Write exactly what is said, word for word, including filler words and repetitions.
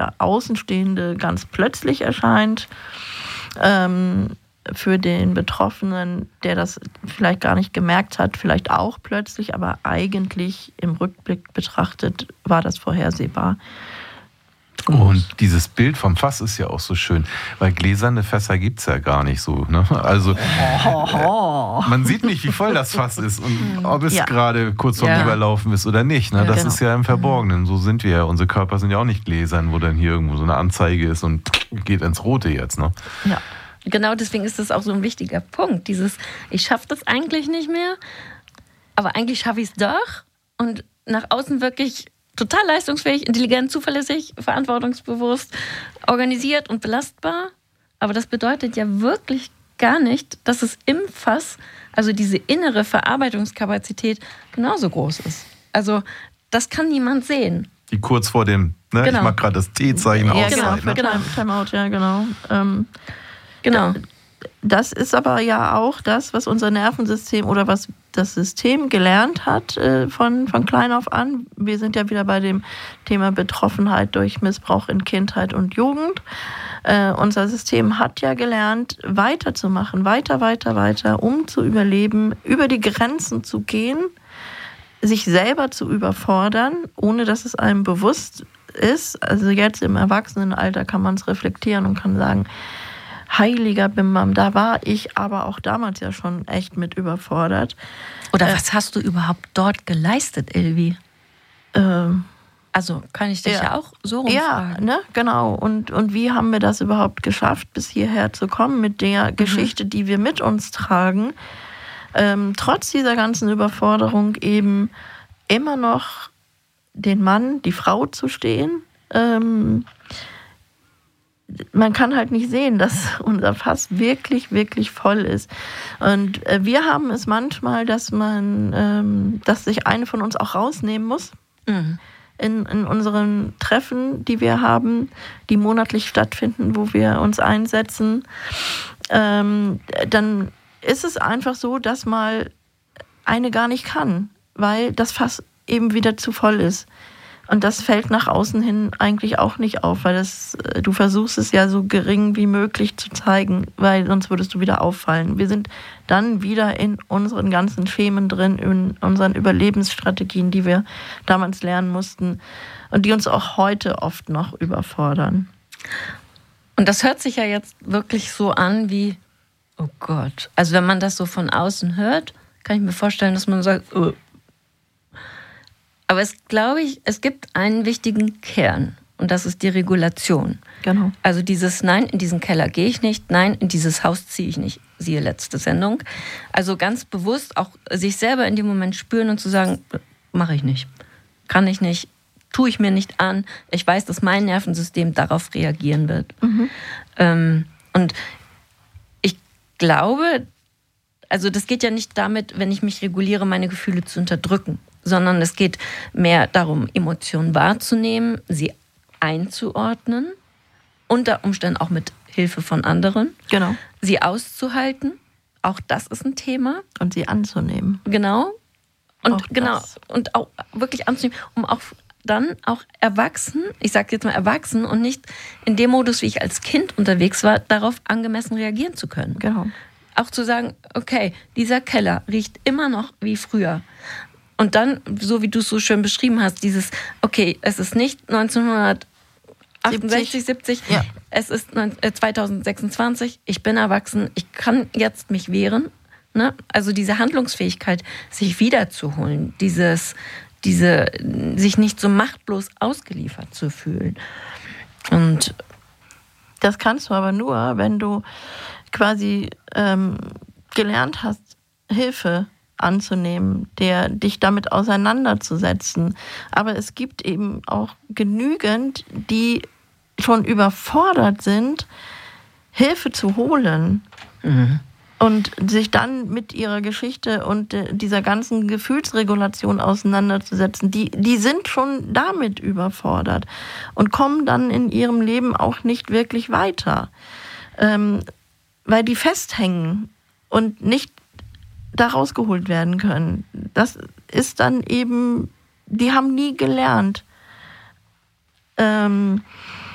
der Außenstehende ganz plötzlich erscheint. Ähm, für den Betroffenen, der das vielleicht gar nicht gemerkt hat, vielleicht auch plötzlich, aber eigentlich im Rückblick betrachtet war das vorhersehbar. Und dieses Bild vom Fass ist ja auch so schön, weil gläserne Fässer gibt es ja gar nicht so. Ne? Also äh, man sieht nicht, wie voll das Fass ist und ob es ja. gerade kurz vorm ja. Überlaufen ist oder nicht. Ne? Das ja, genau. ist ja im Verborgenen. So sind wir ja. Unsere Körper sind ja auch nicht gläsern, wo dann hier irgendwo so eine Anzeige ist und geht ins Rote jetzt. Ne? Ja. Genau deswegen ist das auch so ein wichtiger Punkt. Dieses, ich schaffe das eigentlich nicht mehr, aber eigentlich schaffe ich es doch. Und nach außen wirklich total leistungsfähig, intelligent, zuverlässig, verantwortungsbewusst, organisiert und belastbar. Aber das bedeutet ja wirklich gar nicht, dass es im Fass, also diese innere Verarbeitungskapazität, genauso groß ist. Also das kann niemand sehen. Die kurz vor dem, ne, genau. ich mache gerade das T-Zeichen ja, aus. Genau, ne? genau, Timeout, ja, genau. Ähm, Genau. Das ist aber ja auch das, was unser Nervensystem oder was das System gelernt hat äh, von, von klein auf an. Wir sind ja wieder bei dem Thema Betroffenheit durch Missbrauch in Kindheit und Jugend. Äh, unser System hat ja gelernt, weiterzumachen, weiter, weiter, weiter, um zu überleben, über die Grenzen zu gehen, sich selber zu überfordern, ohne dass es einem bewusst ist. Also jetzt im Erwachsenenalter kann man es reflektieren und kann sagen, heiliger Bimbam, da war ich aber auch damals ja schon echt mit überfordert. Oder äh, was hast du überhaupt dort geleistet, Ilvi? Ähm, also kann ich dich ja, ja auch so rumfragen. Ja, ne, genau. Und, und wie haben wir das überhaupt geschafft, bis hierher zu kommen mit der mhm. Geschichte, die wir mit uns tragen, ähm, trotz dieser ganzen Überforderung eben immer noch den Mann, die Frau zu stehen, ähm, man kann halt nicht sehen, dass unser Fass wirklich, wirklich voll ist. Und äh, wir haben es manchmal, dass man, ähm, dass sich eine von uns auch rausnehmen muss mhm. in, in unseren Treffen, die wir haben, die monatlich stattfinden, wo wir uns einsetzen. Ähm, dann ist es einfach so, dass mal eine gar nicht kann, weil das Fass eben wieder zu voll ist. Und das fällt nach außen hin eigentlich auch nicht auf, weil das, du versuchst es ja so gering wie möglich zu zeigen, weil sonst würdest du wieder auffallen. Wir sind dann wieder in unseren ganzen Schemen drin, in unseren Überlebensstrategien, die wir damals lernen mussten und die uns auch heute oft noch überfordern. Und das hört sich ja jetzt wirklich so an wie, oh Gott. Also wenn man das so von außen hört, kann ich mir vorstellen, dass man sagt, oh. Aber es glaube ich, es gibt einen wichtigen Kern und das ist die Regulation. Genau. Also dieses Nein, in diesen Keller gehe ich nicht, nein, in dieses Haus ziehe ich nicht, siehe letzte Sendung. Also ganz bewusst auch sich selber in dem Moment spüren und zu sagen, mache ich nicht, kann ich nicht, tue ich mir nicht an. Ich weiß, dass mein Nervensystem darauf reagieren wird. Mhm. Ähm, und ich glaube, also das geht ja nicht damit, wenn ich mich reguliere, meine Gefühle zu unterdrücken, sondern es geht mehr darum, Emotionen wahrzunehmen, sie einzuordnen, unter Umständen auch mit Hilfe von anderen, genau. sie auszuhalten, auch das ist ein Thema. Und sie anzunehmen. Genau. Und auch genau das. Und auch wirklich anzunehmen, um auch dann auch erwachsen, ich sage jetzt mal erwachsen und nicht in dem Modus, wie ich als Kind unterwegs war, darauf angemessen reagieren zu können. Genau. Auch zu sagen, okay, dieser Keller riecht immer noch wie früher. Und dann, so wie du es so schön beschrieben hast, dieses, okay, es ist nicht neunzehnhundertachtundsechzig, siebzig, ja. Es ist zweitausendsechsundzwanzig, ich bin erwachsen, ich kann jetzt mich wehren. Ne? Also diese Handlungsfähigkeit, sich wiederzuholen, dieses, diese, sich nicht so machtlos ausgeliefert zu fühlen. Und das kannst du aber nur, wenn du quasi ähm, gelernt hast, Hilfe anzunehmen, der dich damit auseinanderzusetzen. Aber es gibt eben auch genügend, die schon überfordert sind, Hilfe zu holen. Mhm. Und sich dann mit ihrer Geschichte und dieser ganzen Gefühlsregulation auseinanderzusetzen, die, die sind schon damit überfordert und kommen dann in ihrem Leben auch nicht wirklich weiter, ähm, weil die festhängen und nicht da rausgeholt werden können. Das ist dann eben, die haben nie gelernt, ähm,